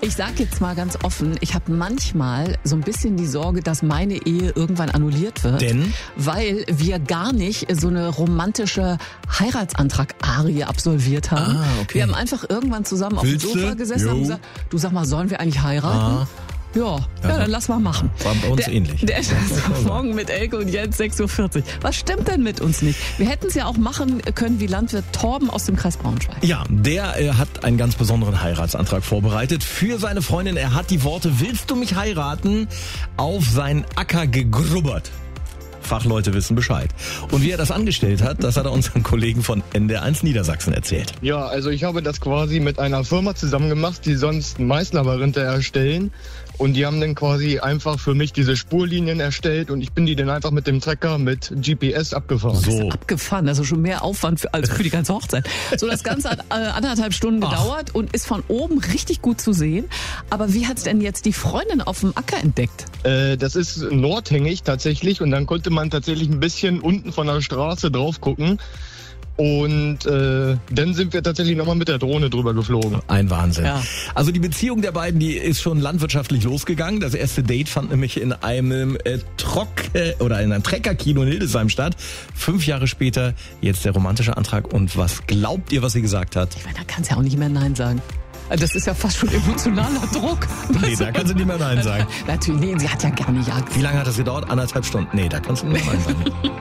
Ich sag jetzt mal ganz offen, ich habe manchmal so ein bisschen die Sorge, dass meine Ehe irgendwann annulliert wird. Denn? Weil wir gar nicht so eine romantische Heiratsantrag-Arie absolviert haben. Okay. Wir haben einfach irgendwann zusammen auf dem Sofa gesessen und haben gesagt, du sag mal, sollen wir eigentlich heiraten? Ja, dann lass mal machen. War bei uns ähnlich. Der ist morgen mit Elke und Jens 6.40 Uhr. Was stimmt denn mit uns nicht? Wir hätten es ja auch machen können wie Landwirt Torben aus dem Kreis Braunschweig. Ja, der hat einen ganz besonderen Heiratsantrag vorbereitet für seine Freundin. Er hat die Worte, willst du mich heiraten, auf seinen Acker gegrubbert. Fachleute wissen Bescheid. Und wie er das angestellt hat, das hat er unseren Kollegen von NDR1 Niedersachsen erzählt. Ja, also ich habe das quasi mit einer Firma zusammen gemacht, die sonst Maislabyrinthe erstellen. Und die haben dann quasi einfach für mich diese Spurlinien erstellt und ich bin die dann einfach mit dem Trecker mit GPS abgefahren. So. Abgefahren, also schon mehr Aufwand als für die ganze Hochzeit. So, das Ganze hat 1,5 Stunden gedauert und ist von oben richtig gut zu sehen. Aber wie hat's denn jetzt die Freundin auf dem Acker entdeckt? Das ist nordhängig tatsächlich und dann konnte man tatsächlich ein bisschen unten von der Straße drauf gucken. Und dann sind wir tatsächlich nochmal mit der Drohne drüber geflogen. Ein Wahnsinn. Ja. Also die Beziehung der beiden, die ist schon landwirtschaftlich losgegangen. Das erste Date fand nämlich in einem in einem Treckerkino in Hildesheim statt. 5 Jahre später jetzt der romantische Antrag. Und was glaubt ihr, was sie gesagt hat? Ich meine, da kannst du ja auch nicht mehr Nein sagen. Das ist ja fast schon emotionaler Druck. Nee, da kannst du nicht mehr Nein sagen. Natürlich, nee, sie hat ja gerne Ja gesagt. Wie lange hat das gedauert? 1,5 Stunden. Nee, da kannst du nicht mehr Nein sagen.